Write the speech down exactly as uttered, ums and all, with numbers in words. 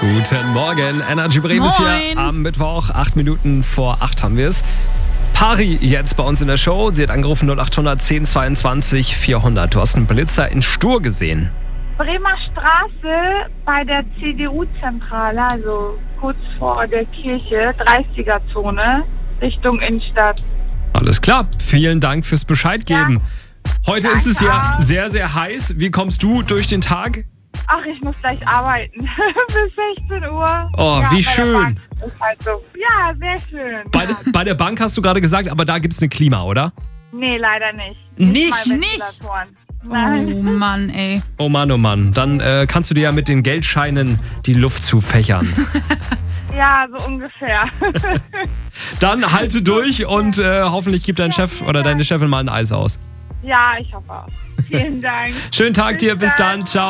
Guten Morgen, Energy Bremen ist hier am Mittwoch, acht Minuten vor acht haben wir es. Pari jetzt bei uns in der Show, sie hat angerufen null achthundert zehn zweiundzwanzig vierhundert. Du hast einen Blitzer in Stur gesehen. Bremer Straße bei der C D U-Zentrale, also kurz vor der Kirche, dreißiger-Zone, Richtung Innenstadt. Alles klar, vielen Dank fürs Bescheid geben. Ja. Heute Danke ist es ja auch. sehr, sehr heiß. Wie kommst du durch den Tag? Ach, ich muss gleich arbeiten. Bis sechzehn Uhr. Oh, ja, wie bei schön. Der Bank ist halt so. Ja, sehr schön. Bei, de, bei der Bank hast du gerade gesagt, aber da gibt es eine Klima, oder? Nee, leider nicht. Nicht? mal Ventilatoren. Nein. Oh Mann, ey. Oh Mann, oh Mann. Dann äh, kannst du dir ja mit den Geldscheinen die Luft zufächern. Ja, so ungefähr. Dann halte durch und äh, hoffentlich gibt dein Chef oder deine Chefin mal ein Eis aus. Ja, ich hoffe auch. Vielen Dank. Schönen Tag dir, bis dann, ciao.